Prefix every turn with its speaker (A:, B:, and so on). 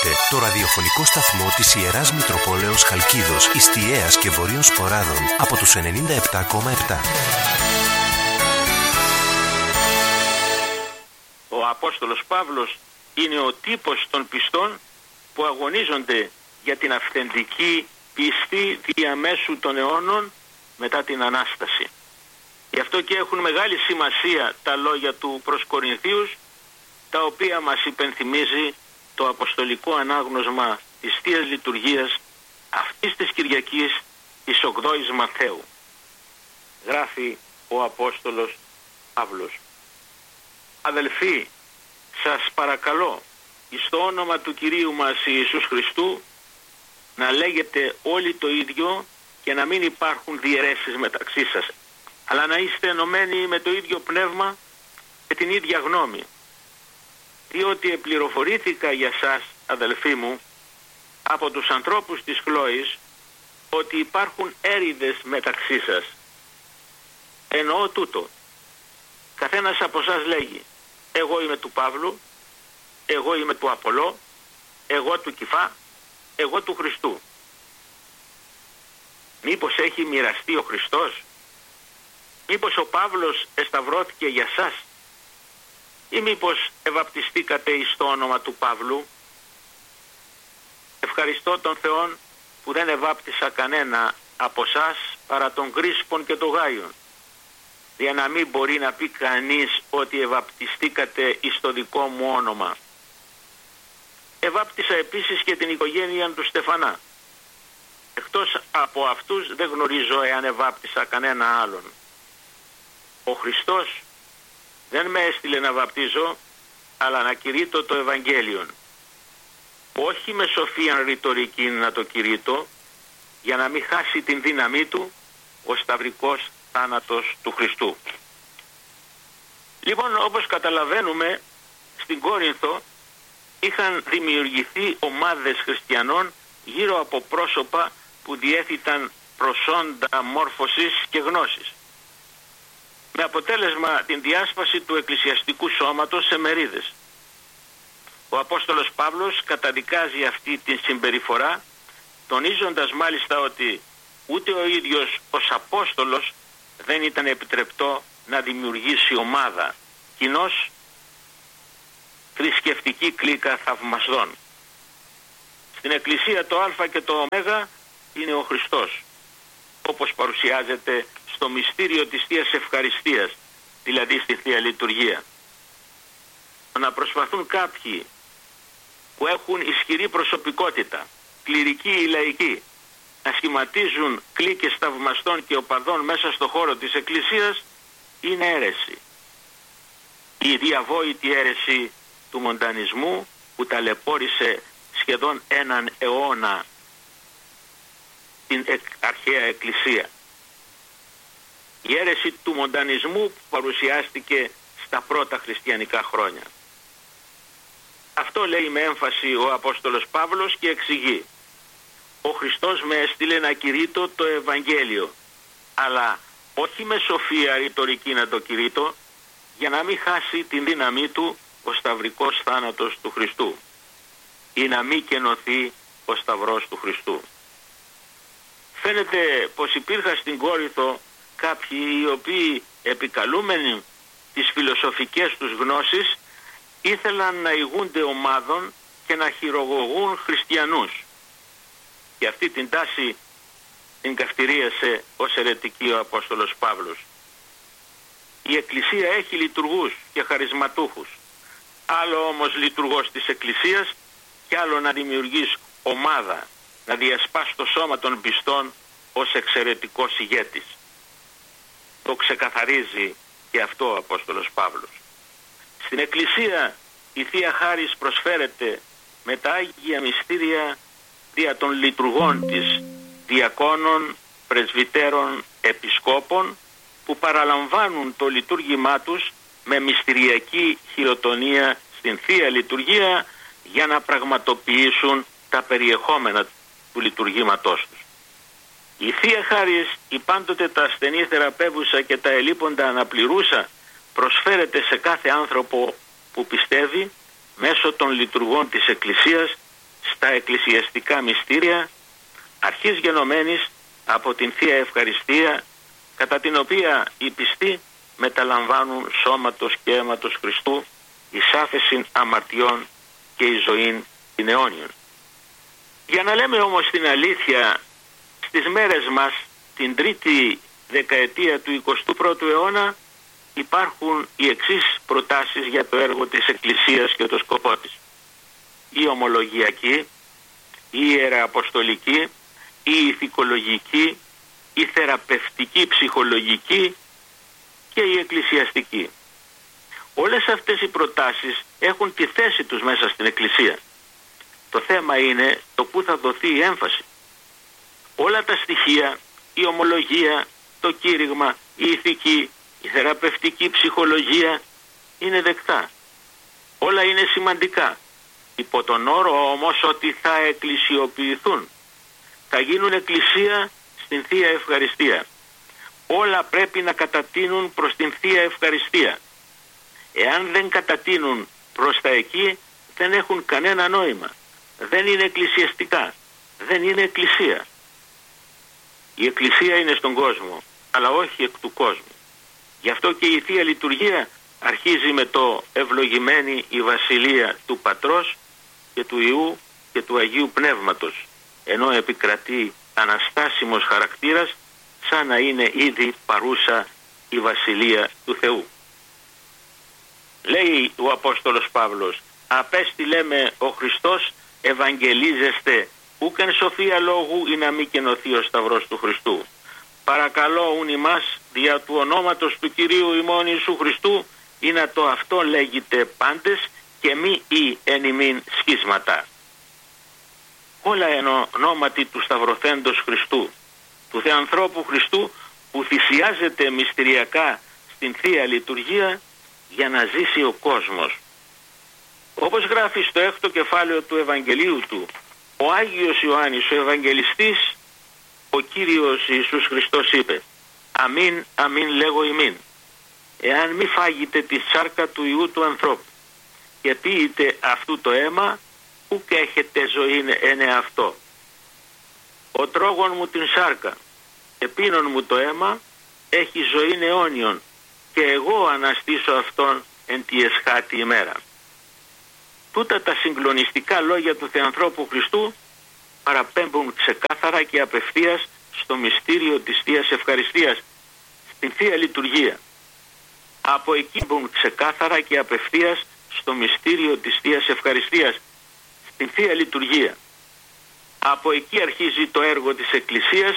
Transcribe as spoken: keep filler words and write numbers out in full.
A: Ακούτε το ραδιοφωνικό σταθμό της Ιεράς Μητροπόλεως Χαλκίδος, Ιστιαίας και Βορείων Σποράδων από τους ενενήντα επτά κόμμα επτά.
B: Ο Απόστολος Παύλος είναι ο τύπος των πιστών που αγωνίζονται για την αυθεντική πιστή διαμέσου των αιώνων μετά την Ανάσταση. Γι' αυτό και έχουν μεγάλη σημασία τα λόγια του προς Κορινθίους, τα οποία μας υπενθυμίζει το αποστολικό ανάγνωσμα της Θείας Λειτουργίας αυτής της Κυριακής της ογδόης Μαθαίου. Γράφει ο Απόστολος Παύλος: αδελφοί, σας παρακαλώ εις το όνομα του Κυρίου μας Ιησούς Χριστού να λέγετε όλοι το ίδιο και να μην υπάρχουν διαιρέσεις μεταξύ σας, αλλά να είστε ενωμένοι με το ίδιο πνεύμα και την ίδια γνώμη. Διότι επληροφορήθηκα για σας, αδελφοί μου, από τους ανθρώπους της Χλόης, ότι υπάρχουν έρηδες μεταξύ σας. Εννοώ τούτο: καθένας από εσάς λέγει, εγώ είμαι του Παύλου, εγώ είμαι του Απολώ, εγώ του Κηφά, εγώ του Χριστού. Μήπως έχει μοιραστεί ο Χριστός? Μήπως ο Παύλος εσταυρώθηκε για σας? Ή μήπως ευαπτιστήκατε εις το όνομα του Παύλου? Ευχαριστώ τον Θεόν που δεν ευάπτισα κανένα από σας παρά τον Κρίσπον και τον Γάιον, για να μην μπορεί να πει κανείς ότι ευαπτιστήκατε εις το δικό μου όνομα. Ευάπτισα επίσης και την οικογένεια του Στεφανά. Εκτός από αυτούς δεν γνωρίζω εάν ευάπτισα κανένα άλλον. Ο Χριστός δεν με έστειλε να βαπτίζω, αλλά να κηρύττω το Ευαγγέλιον. Όχι με σοφίαν ρητορική να το κηρύττω, για να μην χάσει την δύναμή του ο σταυρικός θάνατος του Χριστού. Λοιπόν, όπως καταλαβαίνουμε, στην Κόρινθο είχαν δημιουργηθεί ομάδες χριστιανών γύρω από πρόσωπα που διέθεταν προσόντα μόρφωσης και γνώσης, με αποτέλεσμα την διάσπαση του εκκλησιαστικού σώματος σε μερίδες. Ο Απόστολος Παύλος καταδικάζει αυτή την συμπεριφορά, τονίζοντας μάλιστα ότι ούτε ο ίδιος ως Απόστολος δεν ήταν επιτρεπτό να δημιουργήσει ομάδα, κοινώς θρησκευτική κλίκα θαυμαστών. Στην Εκκλησία το Α και το Ω είναι ο Χριστός, όπως παρουσιάζεται στο μυστήριο της Θείας Ευχαριστίας, δηλαδή στη Θεία Λειτουργία. Να προσπαθούν κάποιοι που έχουν ισχυρή προσωπικότητα, κληρικοί ή λαϊκοί, να σχηματίζουν κλίκες θαυμαστών και οπαδών μέσα στο χώρο της Εκκλησίας, είναι αίρεση. Η διαβόητη αίρεση του μοντανισμού που ταλαιπώρησε σχεδόν έναν αιώνα την αρχαία Εκκλησία. Η αίρεση του μοντανισμού που παρουσιάστηκε στα πρώτα χριστιανικά χρόνια. Αυτό λέει με έμφαση ο Απόστολος Παύλος και εξηγεί: ο Χριστός με έστειλε να κηρύττω το Ευαγγέλιο, αλλά όχι με σοφία ρητορική να το κηρύττω, για να μην χάσει την δύναμή του ο σταυρικός θάνατος του Χριστού, ή να μην κενωθεί ο σταυρός του Χριστού. Φαίνεται πως υπήρχαν στην Κόρινθο κάποιοι οι οποίοι, επικαλούμενοι τις φιλοσοφικές τους γνώσεις, ήθελαν να ηγούνται ομάδων και να χειρογωγούν χριστιανούς. Και αυτή την τάση την καυτηρίασε ως αιρετική ο Απόστολος Παύλος. Η Εκκλησία έχει λειτουργούς και χαρισματούχους. Άλλο όμως λειτουργός της Εκκλησίας και άλλο να δημιουργείς ομάδα, να διασπάς το σώμα των πιστών ως εξαιρετικός ηγέτης. Το ξεκαθαρίζει και αυτό ο Απόστολος Παύλος. Στην Εκκλησία η Θεία Χάρις προσφέρεται με τα Άγια Μυστήρια δια των λειτουργών της, διακόνων, πρεσβυτέρων, επισκόπων, που παραλαμβάνουν το λειτουργήμά τους με μυστηριακή χειροτονία στην Θεία Λειτουργία για να πραγματοποιήσουν τα περιεχόμενα του λειτουργήματός τους. Η Θεία Χάρις, η πάντοτε τα ασθενή θεραπεύουσα και τα ελείποντα αναπληρούσα, προσφέρεται σε κάθε άνθρωπο που πιστεύει μέσω των λειτουργών της Εκκλησίας στα εκκλησιαστικά μυστήρια, αρχής γενομένης από την Θεία Ευχαριστία, κατά την οποία οι πιστοί μεταλαμβάνουν σώματος και αίματος Χριστού, εις άφεσιν αμαρτιών και εις ζωήν την αιώνιον. Για να λέμε όμως την αλήθεια, στις μέρες μας, την τρίτη δεκαετία του εικοστού πρώτου αιώνα, υπάρχουν οι εξής προτάσεις για το έργο της Εκκλησίας και το σκοπό της. Η ομολογιακή, η ιερααποστολική, η ηθικολογική, η θεραπευτική ψυχολογική και η εκκλησιαστική. Όλες αυτές οι προτάσεις έχουν τη θέση τους μέσα στην Εκκλησία. Το θέμα είναι το πού θα δοθεί η έμφαση. Όλα τα στοιχεία, η ομολογία, το κήρυγμα, η ηθική, η θεραπευτική ψυχολογία είναι δεκτά. Όλα είναι σημαντικά. Υπό τον όρο όμως ότι θα εκκλησιοποιηθούν. Θα γίνουν εκκλησία στην Θεία Ευχαριστία. Όλα πρέπει να κατατείνουν προς την Θεία Ευχαριστία. Εάν δεν κατατείνουν προς τα εκεί, δεν έχουν κανένα νόημα. Δεν είναι εκκλησιαστικά. Δεν είναι εκκλησία. Η εκκλησία είναι στον κόσμο, αλλά όχι εκ του κόσμου. Γι' αυτό και η Θεία Λειτουργία αρχίζει με το «Ευλογημένη η Βασιλεία του Πατρός και του Υιού και του Αγίου Πνεύματος», ενώ επικρατεί αναστάσιμος χαρακτήρας, σαν να είναι ήδη παρούσα η Βασιλεία του Θεού. Λέει ο Απόστολος Παύλος, «Απέστειλε με ο Χριστός ευαγγελίζεστε ούκεν σοφία λόγου ή να μη κενωθεί ο σταυρός του Χριστού. Παρακαλώ ουν ημάς δια του ονόματος του Κυρίου ημών Ιησού Χριστού ή να το αυτό λέγεται πάντες και μη ή εν ημίν σχίσματα». Όλα εν ονόματι του σταυρωθέντος Χριστού, του Θεανθρώπου Χριστού, που θυσιάζεται μυστηριακά στην Θεία Λειτουργία για να ζήσει ο κόσμος. Όπως γράφει στο έκτο κεφάλαιο του Ευαγγελίου του ο Άγιος Ιωάννης ο Ευαγγελιστής, ο Κύριος Ιησούς Χριστός είπε, «Αμήν, αμήν λέγω ημίν, εάν μη φάγετε τη σάρκα του Υιού του ανθρώπου και πίετε αυτού το αίμα, ουκ έχετε ζωήν εν εαυτό. Ο τρώγων μου την σάρκα και πίνων μου το αίμα έχει ζωήν αιώνιον και εγώ αναστήσω αυτόν εν τη εσχάτη ημέρα». Τούτα τα συγκλονιστικά λόγια του Θεανθρώπου Χριστού παραπέμπουν ξεκάθαρα και απευθείας στο μυστήριο της Θείας Ευχαριστίας, στην Θεία Λειτουργία. Από εκεί μπουν ξεκάθαρα και απευθείας στο μυστήριο της Θείας Ευχαριστίας, στην Θεία Λειτουργία. Από εκεί αρχίζει το έργο της Εκκλησίας